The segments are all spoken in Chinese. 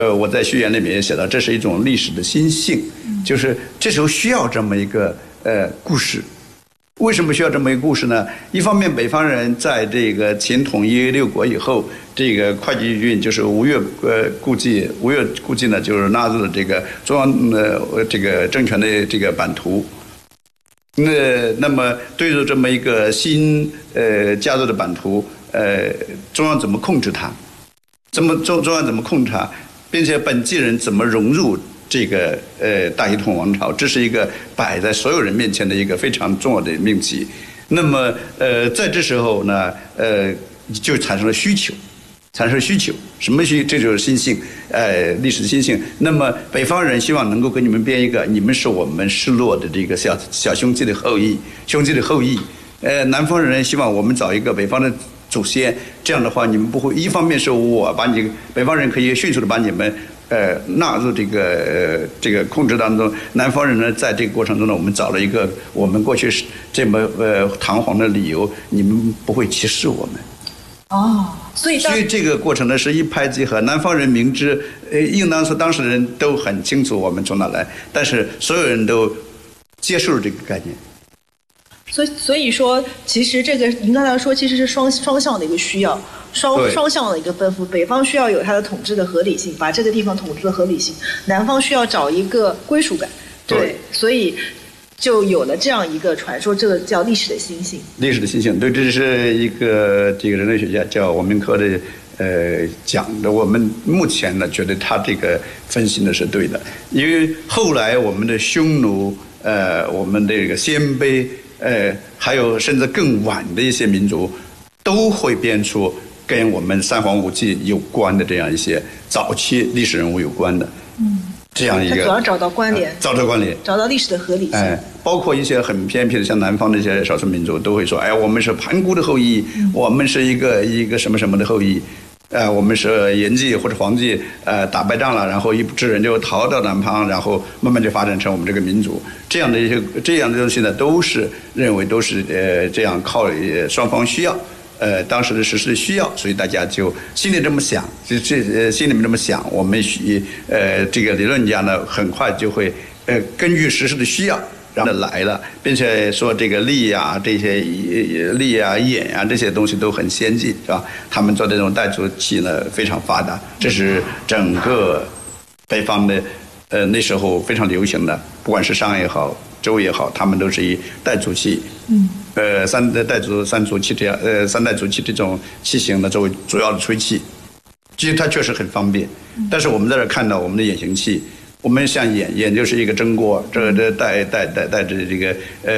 我在序言里面也写到，这是一种历史的心性，就是这时候需要这么一个故事。为什么需要这么一个故事呢？一方面，北方人在这个秦统一六国以后，这个会稽郡就是吴越故迹呢，就是纳入了这个中央这个政权的这个版图。那么对于这么一个新加入的版图，中央怎么控制它？中央怎么控制它？并且本地人怎么融入这个大一统王朝？这是一个摆在所有人面前的一个非常重要的命题。那么在这时候呢，就产生了需求。什么需？这就是心性，历史心性。那么北方人希望能够给你们编一个，你们是我们失落的这个小兄弟的后裔，南方人希望我们找一个北方的祖先，这样的话你们不会，一方面是我把你北方人可以迅速的把你们纳入这个控制当中，南方人呢在这个过程中呢，我们找了一个我们过去是这么堂皇的理由，你们不会歧视我们。 所以这个过程呢是一拍即合，南方人明知，应当说当事人都很清楚我们从哪来，但是所有人都接受了这个概念。 所以说，其实这个您刚才说，其实是双向的一个需要，双向的一个奔赴。北方需要有它的统治的合理性，把这个地方统治的合理性；南方需要找一个归属感。对，所以就有了这样一个传说，这个叫历史的心性。历史的心性， 对，这是一个这个人类学家叫王明科的讲的。我们目前呢觉得他这个分析呢是对的，因为后来我们的匈奴，我们的这个鲜卑。还有甚至更晚的一些民族，都会编出跟我们三皇五帝有关的这样一些早期历史人物有关的，这样一个。他主要找到关联，找到历史的合理性。包括一些很偏僻的，像南方的一些少数民族，都会说：“我们是盘古的后裔，我们是一个什么什么的后裔。”我们是炎帝或者黄帝，打败仗了，然后一支人就逃到南方，然后慢慢就发展成我们这个民族。这样的东西呢，都是认为都是这样靠双方需要，当时的实施的需要，所以大家就心里这么想，心里面这么想，我们这个理论家呢，很快就会根据实施的需要。然后来了，并且说这个力啊、这些力啊、眼啊这些东西都很先进，是吧？他们做这种带足器呢非常发达，这是整个北方的那时候非常流行的，不管是商也好、周也好，他们都是以带足器，三代足器这样三代足器这种器型呢作为主要的吹器，其实它确实很方便。但是我们在这看到我们的眼形器。我们像眼就是一个蒸锅，这带着这个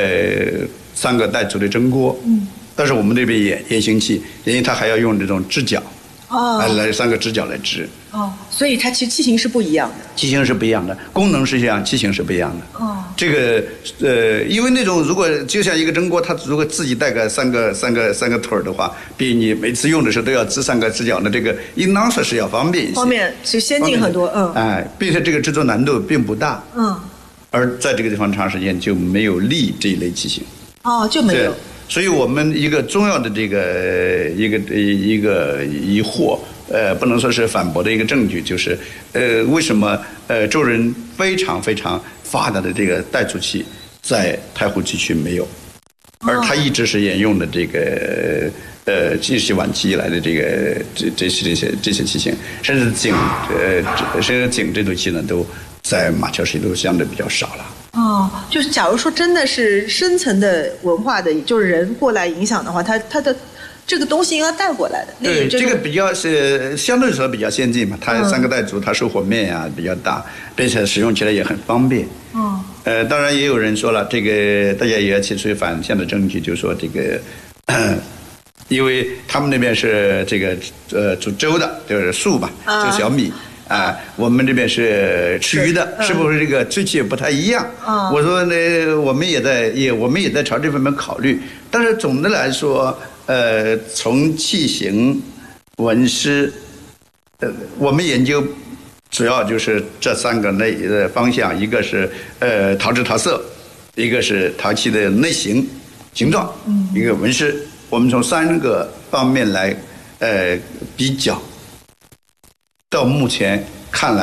3个带足的蒸锅，但是我们这边眼形器，因为它还要用这种支脚，来3个支脚来支。 所以它其实器型是不一样的。 器型是不一样的，功能是一样，器型是不一样的。这个因为那种如果就像一个蒸锅，它如果自己带个三个腿的话，比你每次用的时候都要支3个支脚的，这个应当说是要方便一些。 方便是先进很多， 并且这个制作难度并不大。而在这个地方长时间就没有力这一类器型。 就没有。 所以我们一个重要的这个一个疑惑。不能说是反驳的一个证据，就是为什么周人非常非常发达的这个带足器在太湖地区没有，而它一直是沿用的这个继续晚期以来的这些器型，甚至井这种器呢，都在马桥时期都相对比较少了。 就是假如说真的是深层的文化的，就是人过来影响的话，它的。这个东西应该带过来的。 对，这个比较是相对来说比较先进嘛，它3个带足，它受火面呀比较大，并且使用起来也很方便。当然也有人说了，这个大家也要提出反向的证据，就是说这个，因为他们那边是这个煮粥的，就是粟吧，就小米。我们这边是吃鱼的，是不是这个吹器不太一样？我说呢，我们也在朝这方面考虑，但是总的来说。从器型、纹饰，我们研究主要就是这3个类的方向，一个是陶制陶色，一个是陶器的内形、形状，一个纹饰。我们从3个方面来比较，到目前看来。